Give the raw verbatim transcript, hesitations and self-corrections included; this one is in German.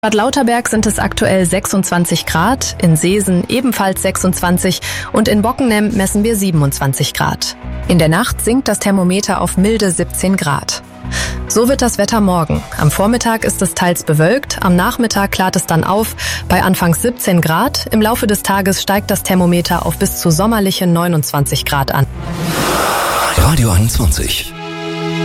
Bad Lauterberg sind es aktuell sechsundzwanzig Grad, in Seesen ebenfalls sechsundzwanzig und in Bockenem messen wir siebenundzwanzig Grad. In der Nacht sinkt das Thermometer auf milde siebzehn Grad. So wird das Wetter morgen. Am Vormittag ist es teils bewölkt, am Nachmittag klart es dann auf, bei anfangs siebzehn Grad. Im Laufe des Tages steigt das Thermometer auf bis zu sommerliche neunundzwanzig Grad an. Radio einundzwanzig